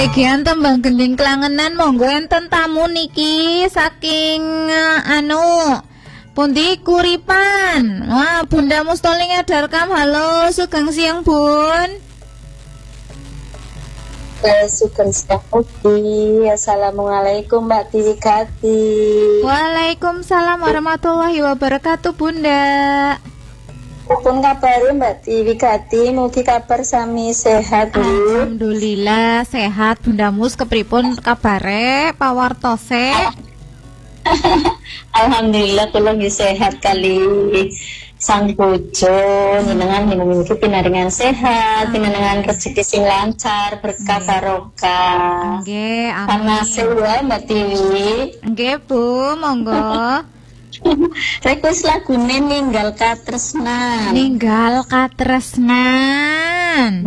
Bagian tembang gending klangenan monggo enten tamu niki saking pundi Kuripan. Wah, Bunda Mustoling Darkam. Halo, sugeng siang Bun. Sugeng siang Uti. Assalamualaikum Mbak Tiwi Kati. Waalaikumsalam warahmatullahi wabarakatuh Bunda. Pun kabari Mbak Tiwi Kati, mugi kabar sami sehat Bu. Alhamdulillah sehat Bunda Mus, kepripun kabare pawartose? Alhamdulillah kula nggih sehat kali sang bojo, jenengan mugi pinaringan sehat, pinaringan rezeki sing lancar, berkah barokah. Nggih, amin. Panase wae Mbak Tiwi. Nggih Bu, monggo. Request lagune Ninggal Katresnan. Ninggal Katresnan.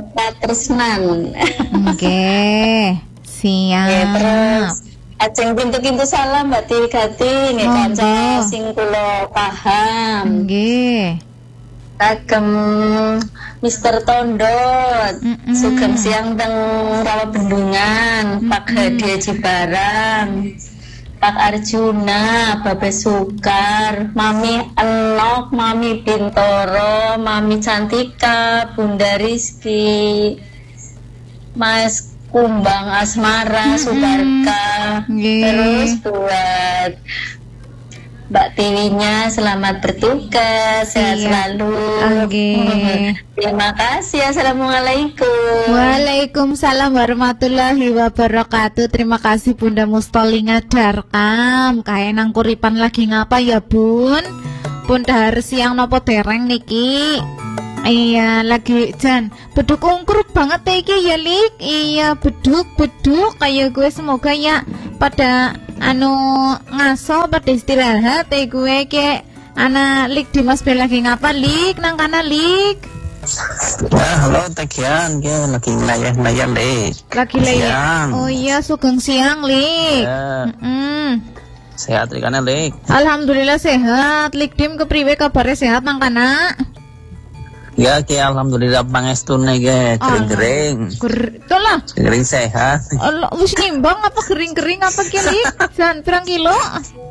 Nggih, siap. Terus ajeng pintu-pintu salam Mbak Tiwi Kati nggih kanca sing kula paham. Nggih. Kagem Mr. Tondot, sugeng siang teng Rawa Bendungan, Pak Hadi Cibarang. Pak Arjuna, Babe Sukar, Mami Enok, Mami Bintoro, Mami Cantika, Bunda Rizky, Mas Kumbang Asmara, Subarka. Terus buat Mbak Tiwinya selamat bertugas, sehat selalu. Terima kasih. Assalamualaikum. Waalaikumsalam warahmatullahi wabarakatuh. Terima kasih Bunda Mustoling Darkam. Kayak nang Kuripan lagi ngapa ya Bun? Bunda harus siang nopo dereng niki? Iya lagi Jan beduk ungkruk banget iki ya Lik. Iya beduk kayak gue, semoga ya pada ngaso pada istirahat gue ke ana Lik Dimas Bel lagi ngapa Lik nang kana Lik? Ya halo Tekian, lagi layar Lik. Lagi layar. Oh iya sugeng siang Lik. Ya. Sehat Likane Lik. Alhamdulillah sehat. Lik Dim kepriwe kabare sehat nang kana? Ya alhamdulillah pangestune kering-kering. Tolah. Kering sehat. Allah wis nimbang apa kering-kering apa ki Lik? Jan pirang kilo?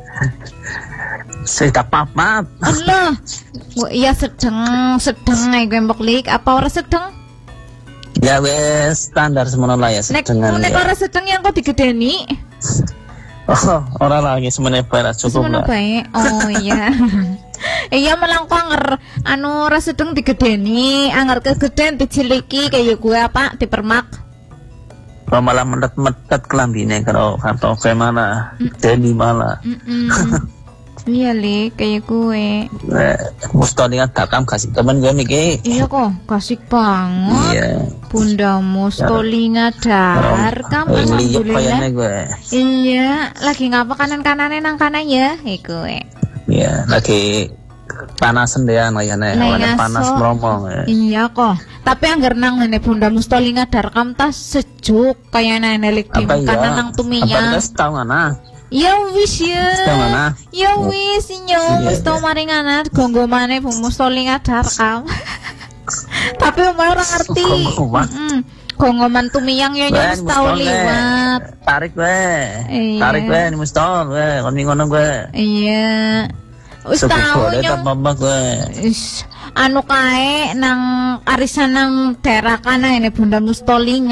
Sekitar 4. Allah. Iya sedang gue mbok Lik, apa ora sedang? Ya wes standar semono lah ya sedang. Nek ora sedang yang kok digedeni? Oh, ora lagi semono bae cukup lah. Semono bae. Oh iya. Iya melangko anger ora sedeng digedeni, anger kegeden diciliki kayak gue apa dipermak. Kalau malah medet-medet kelambine karo kayak mana? Deni malah. Iya Lik, kayak gue. Mustoling Darkam kasih temen gue niki. Iya kok, kasih banget. Iya. Bunda Mustoling Darkam. Alhamdulillah. Iya, lagi ngapa kanan-kanane nang kanan ya? Gue. Iya, lagi panasan deh kayaknya. Awalnya panas meromong. Iya kok. Tapi anggar nang ngene Bunda Mustoling Darkam tas sejuk kayak nene Lik Dim kanan nang tuminya. Apa tau ngana? Ya wis ya. Ya wis wis to maringana gonggomane Bu Mustoling Darkam. Tapi ora ngerti. Gonggoman tumiyang ya wis tau liwat. Tarik wae ni Mustol wae kon ngono wae. Iya. Wis tau wis kae nang arisan nang daerah kana ini Bunda Mustoling.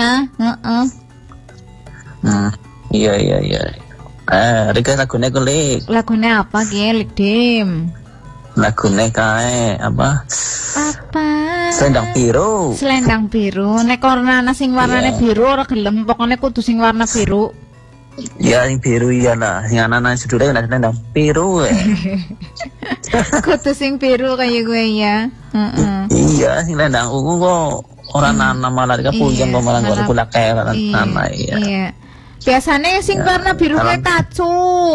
Iya. Rika lagune kulik. Lagune apa ki Lik Dim? Lagune kae apa? Selendang biru. Nek ora ana sing warnane biru ora gelem, pokoknya kudu sing warna biru. Ya sing biru iya lah, sing ana sedure nek selendang biru. Kudu sing biru kayak gue ya. Iya, sing selendang ungu kok ora nana malah kepunjang kok malah kula kae nana iya. Iya. Biasanya sing warna biru kayak kacu.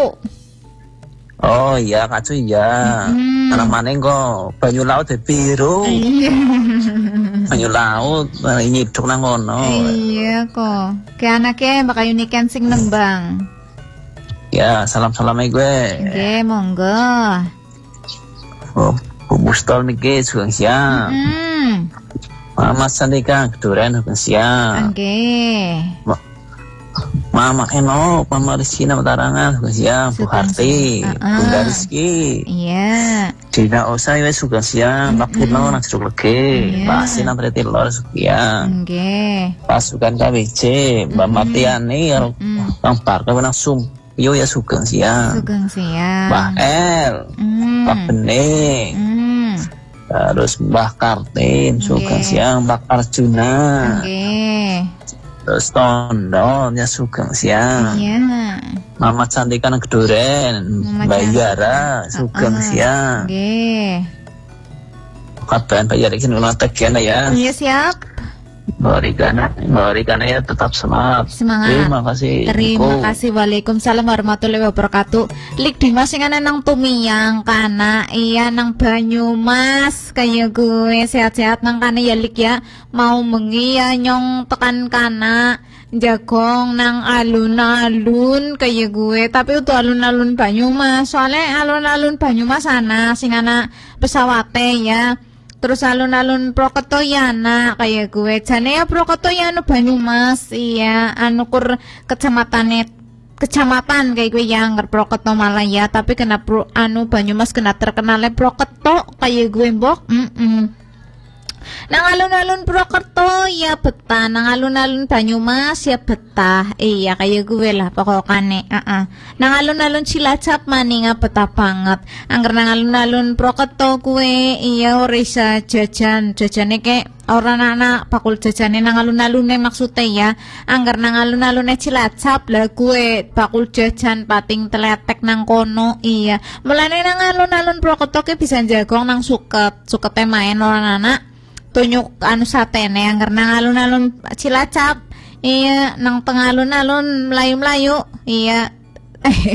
Oh iya kacu iya. Anak maning kok banyu laut biru. Banyu laut nyiduk nang ngono. Iya kok. Kayak anaknya bakal unikan sing nembang. Ya salam-salam gue. Oke monggo. Oh, Bu Mustol niki sugeng siang. Mama Sandika keduren Sugeng siang. Nggih. Mama Eno, Mama Rizkina Matarangan Sugeng siang. Bu Harti, Bunda Rizki. Iya. Dina Osa wis Sugeng siang. Pak Purno nang Jeruk Legi. Pak Asin nang Treti Lor Sugeng siang. Nggih. Pasukan KBC, Mbak Martiani karo Kang Parka nang Sumpyo ya Sugeng siang. Sugeng siang. Mbak El, Pak Bening. Terus Mbah Kartin, Sugeng siang. Mbak Arjuna. Nggih. Terus Tondo ya Sugeng siang. Iya. Mama Cantika nang Keduren. Mbak Yara Sugeng siang. Nggih. Kapan Mbak Yara iki nang tegian ya. Iya siap. Mbak ya tetap semangat. Terima kasih. Terima kasih. Waalaikumsalam warahmatullahi wabarakatuh. Lik Dimas sing ana nang Tumiyang kana iya nang Banyumas kaya gue sehat-sehat nang kana ya Lik ya. Mau mengi ya nyong tekan kana jagong nang alun-alun kaya gue, tapi untuk alun-alun Banyumas. Soalnya alun-alun Banyumas ana sing ana pesawate ya. Terus alun-alun Proketoyana kayak gue. Jane ya Proketoyana Banyumas. Iya, anu kur kecamatan kayak gue yang Proketo Malaya, tapi kena anu Banyumas kena terkenalnya Proketo kayak gue mbok. Nang alun-alun Prokerto ya betah, nang alun-alun Banyumas ya betah. Iya kayak gue lah pokokane. Nang alun-alun Cilacap maninga betah banget. Angger nang alun-alun Prokerto gue iya ora isa jajane ke orang anak bakul jajane nang alun-alune maksudnya ya. Angger nang alun-alune Cilacap lah gue bakul jajan pating teletek nang kono. Iya. Mulane nang alun-alun Prokerto ke bisa jagong nang sukete main orang anak. Tunyuk anu satene yang nang alun-alun Cilacap. Iya nang tengah alun-alun melayu-melayu. Iya